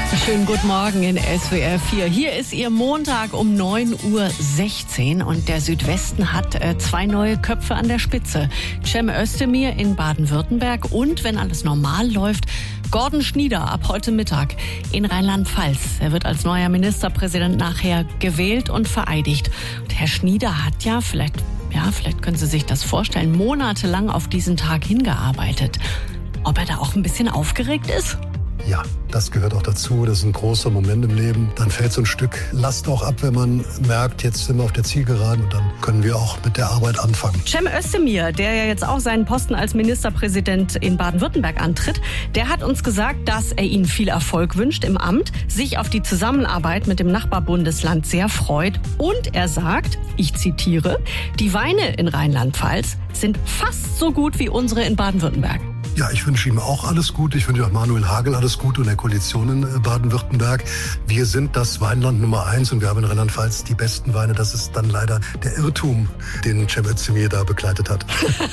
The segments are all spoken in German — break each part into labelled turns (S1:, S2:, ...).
S1: Schönen guten Morgen in SWR 4. Hier ist Ihr Montag um 9:16 Uhr und der Südwesten hat 2 neue Köpfe an der Spitze. Cem Özdemir in Baden-Württemberg und, wenn alles normal läuft, Gordon Schnieder ab heute Mittag in Rheinland-Pfalz. Er wird als neuer Ministerpräsident nachher gewählt und vereidigt. Und Herr Schnieder hat vielleicht können Sie sich das vorstellen, monatelang auf diesen Tag hingearbeitet. Ob er da auch ein bisschen aufgeregt ist?
S2: Ja, das gehört auch dazu. Das ist ein großer Moment im Leben. Dann fällt so ein Stück Last auch ab, wenn man merkt, jetzt sind wir auf der Zielgeraden und dann können wir auch mit der Arbeit anfangen.
S1: Cem Özdemir, der ja jetzt auch seinen Posten als Ministerpräsident in Baden-Württemberg antritt, der hat uns gesagt, dass er Ihnen viel Erfolg wünscht im Amt, sich auf die Zusammenarbeit mit dem Nachbarbundesland sehr freut und er sagt, ich zitiere, die Weine in Rheinland-Pfalz sind fast so gut wie unsere in Baden-Württemberg.
S2: Ja, ich wünsche ihm auch alles Gute. Ich wünsche auch Manuel Hagel alles Gute und der Koalition in Baden-Württemberg. Wir sind das Weinland Nummer 1 und wir haben in Rheinland-Pfalz die besten Weine. Das ist dann leider der Irrtum, den Cem Özdemir da begleitet hat.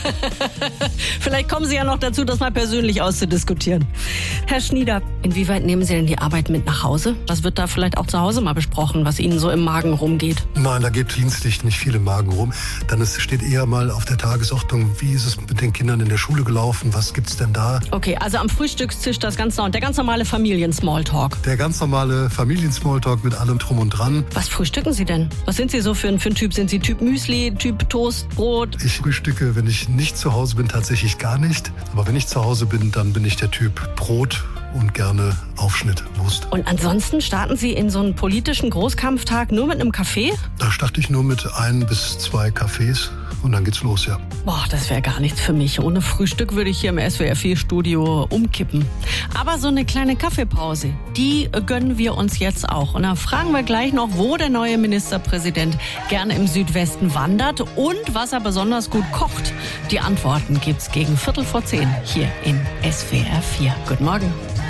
S1: Vielleicht kommen Sie ja noch dazu, das mal persönlich auszudiskutieren. Herr Schnieder, inwieweit nehmen Sie denn die Arbeit mit nach Hause? Was wird da vielleicht auch zu Hause mal besprochen, was Ihnen so im Magen rumgeht?
S2: Nein, da geht dienstlich nicht viel im Magen rum. Dann steht eher mal auf der Tagesordnung, wie ist es mit den Kindern in der Schule gelaufen, was gibt's denn da?
S1: Okay, also am Frühstückstisch der ganz normale Familien-Smalltalk.
S2: Der ganz normale Familien-Smalltalk mit allem Drum und Dran.
S1: Was frühstücken Sie denn? Was sind Sie so für ein Typ? Sind Sie Typ Müsli, Typ Toast, Brot?
S2: Ich frühstücke, wenn ich nicht zu Hause bin, tatsächlich gar nicht. Aber wenn ich zu Hause bin, dann bin ich der Typ Brot und gerne Aufschnitt, Wurst.
S1: Und ansonsten starten Sie in so einen politischen Großkampftag nur mit einem Kaffee?
S2: Da starte ich nur mit 1 bis 2 Kaffees und dann geht's los, ja.
S1: Boah, das wäre gar nichts für mich. Ohne Frühstück würde ich hier im SWR4-Studio umkippen. Aber so eine kleine Kaffeepause, die gönnen wir uns jetzt auch. Und dann fragen wir gleich noch, wo der neue Ministerpräsident gerne im Südwesten wandert und was er besonders gut kocht. Die Antworten gibt's gegen 9:45 hier in SWR4. Guten Morgen.